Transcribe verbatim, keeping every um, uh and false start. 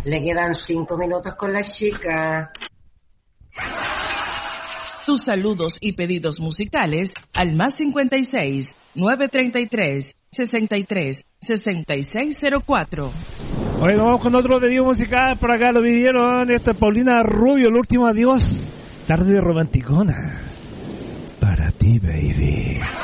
Le quedan cinco minutos con la chica. Tus saludos y pedidos musicales al más cincuenta y seis, nueve treinta y tres, sesenta y tres, sesenta y seis cero cuatro. Oye, vamos con otro pedido musical. Por acá lo pidieron. Esto es Paulina Rubio, el último adiós. Tarde romanticona. Para ti, baby.